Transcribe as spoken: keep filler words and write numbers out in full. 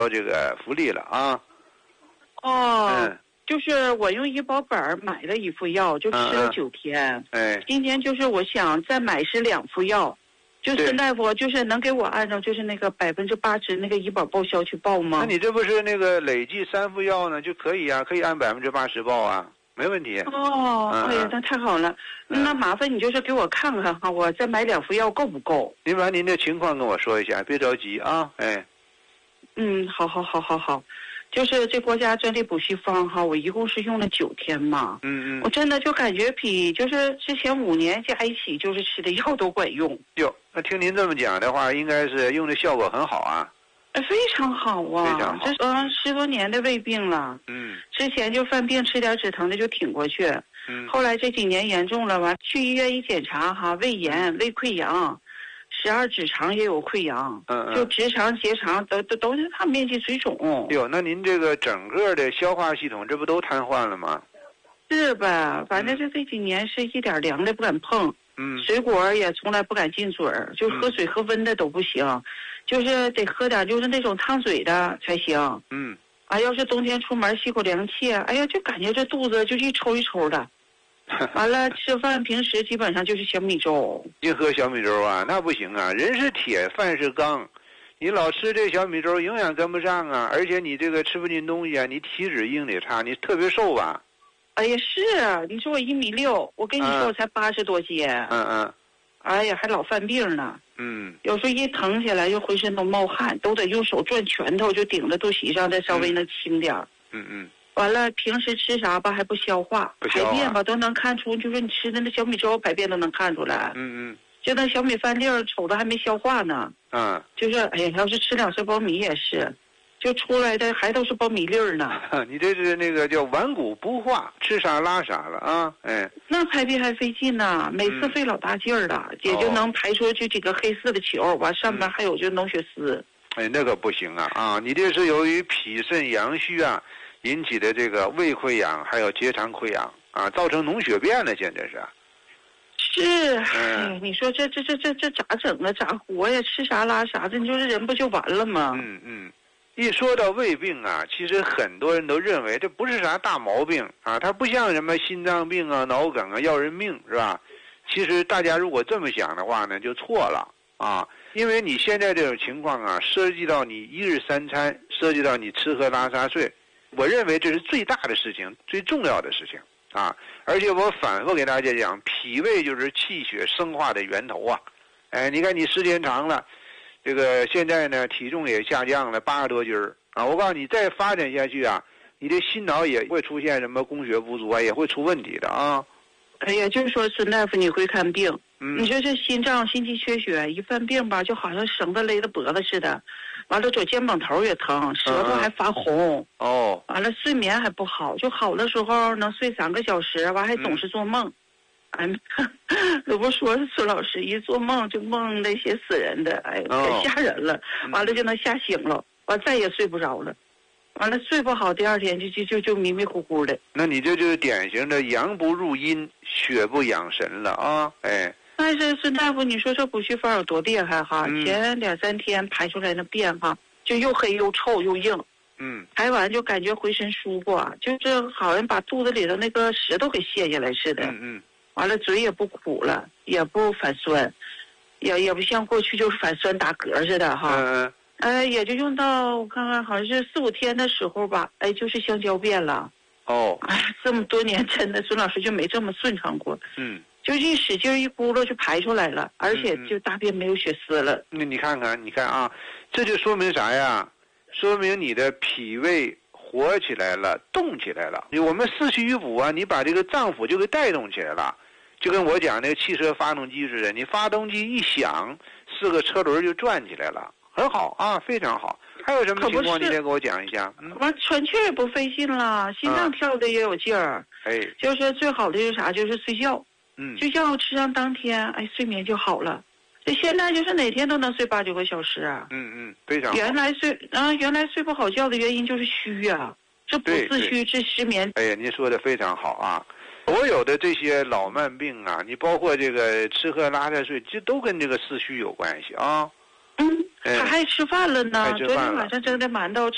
到这个福利了啊。 哦， 嗯， 就是我用医保本买了一副药，就吃了九天。 嗯嗯、哎， 今天就是我想再买是两副药，就孙大夫就是能给我按照就是那个百分之八十那个医保报销去报吗？ 那你这不是那个累计三副药呢就可以啊，可以按百分之八十报啊，没问题。 哦， 嗯、 哎呀，那太好了，嗯、那麻烦你就是给我看看哈，我再买两副药够不够？ 您把您的情况跟我说一下，别着急啊，哎。 嗯，好好好好好。就是这国家专利补虚方哈，我一共是用了九天嘛。 嗯嗯。 我真的就感觉比就是之前五年加一起就是吃的药都管用。 哟，那听您这么讲的话，应该是用的效果很好啊。 非常好啊！ 非常好。 这嗯十多年的胃病了。 嗯。 之前就犯病吃点止疼的就挺过去。 嗯。后来这几年严重了，完去医院一检查哈，胃炎、胃溃疡。十二指肠也有溃疡， 嗯嗯， 就直肠、结肠都都都是它面积水肿。 哟，那您这个整个的消化系统，这不都瘫痪了吗？ 是吧？反正是这几年是一点凉的不敢碰， 嗯， 水果也从来不敢进嘴儿，就喝水喝温的都不行，嗯、就是得喝点就是那种烫嘴的才行。 嗯， 啊，要是冬天出门吸口凉气，哎呀，就感觉这肚子就一抽一抽的。完了，吃饭平时基本上就是小米粥。 净喝小米粥啊，那不行啊！人是铁，饭是钢，你老吃这小米粥，营养跟不上啊！而且你这个吃不进东西啊，你体脂硬也差，你特别瘦吧？ 哎呀，是啊，你说我一米六，我跟你说我才八十多斤。 嗯嗯。 哎呀，还老犯病呢。 嗯。 有时候一疼起来，就浑身都冒汗，都得用手攥拳头，就顶着肚脐上，再稍微能轻点儿。 嗯嗯。 完了，平时吃啥吧还不消化， 不消化排便吧都能看出，就是你吃的那小米粥排便都能看出来。 嗯嗯。 就那小米饭粒儿，瞅着还没消化呢。 嗯。 就是哎呀，要是吃两勺苞米也是，就出来的还都是苞米粒儿呢。 你这是那个叫顽固不化，吃啥拉啥了啊？哎。 那排便还费劲呢，每次费老大劲儿了，嗯、也就能排出去几个黑色的球，完上面还有就脓血丝。 哎，那个不行啊啊！你这是由于脾肾阳虚啊。引起的这个胃溃疡还有结肠溃疡啊，造成脓血便了，现在是。 是， 嗯、 哎，你说这这这这这咋整啊？咋活呀？吃啥拉啥的，你说这人不就完了吗？ 嗯嗯，一说到胃病啊，其实很多人都认为这不是啥大毛病啊，它不像什么心脏病啊、脑梗啊要人命，是吧？其实大家如果这么想的话呢，就错了啊，因为你现在这种情况啊，涉及到你一日三餐，涉及到你吃喝拉撒睡。我认为这是最大的事情，最重要的事情啊！而且我反复给大家讲，脾胃就是气血生化的源头啊！哎，你看你时间长了，这个现在呢体重也下降了八十多斤儿啊！我告诉你，再发展下去啊，你的心脑也会出现什么供血不足啊，也会出问题的啊！ 哎呀，就是说孙大夫你会看病， 嗯、 你说这心脏心肌缺血一犯病吧，就好像绳子勒着脖子似的。完了，左肩膀头也疼，舌头还发红。 嗯、哦。 完了，睡眠还不好，就好的时候能睡三个小时，完还总是做梦。嗯、哎，如果说孙老师一做梦就梦那些死人的，哎，太吓人了。 哦、 完了就能吓醒了，完再也睡不着了。完了睡不好，第二天就就就就迷迷糊糊的。 那你这就是典型的阳不入阴，血不养神了啊！哎。 但是孙大夫，你说这补虚方有多厉害哈？ 嗯、 前两三天排出来那便哈，就又黑又臭又硬。 嗯。 排完就感觉浑身舒服，就是好像把肚子里头那个石头给卸下来似的。 嗯嗯。 完了，嘴也不苦了，也不反酸，也也不像过去就是反酸打嗝似的哈。 嗯嗯。 呃，也就用到我看看，好像是四五天的时候吧，哎，就是香蕉便了。 哦。 哎，这么多年真的，孙老师就没这么顺畅过。 嗯。 就一使劲一咕噜就排出来了，而且就大便没有血丝了。 那、嗯、你看看，你看啊，这就说明啥呀？说明你的脾胃活起来了，动起来了。我们四虚于补啊，你把这个脏腑就给带动起来了，就跟我讲那个汽车发动机似的，你发动机一响，四个车轮就转起来了，很好啊，非常好。还有什么情况？你再给我讲一下。嗯， 完喘气也不费劲了，心脏跳的也有劲儿。 哎、啊， 就是最好的是啥？就是睡觉。 嗯， 睡觉吃上当天，哎，睡眠就好了。这现在就是哪天都能睡八九个小时啊。 嗯嗯，非常好。 原来睡啊，原来睡不好觉的原因就是虚啊，这不自虚，这失眠。 哎呀，您说的非常好啊。所有的这些老慢病啊，你包括这个吃喝拉撒睡，这都跟这个四虚有关系啊。 嗯，他还吃饭了呢，昨天晚上蒸的馒头。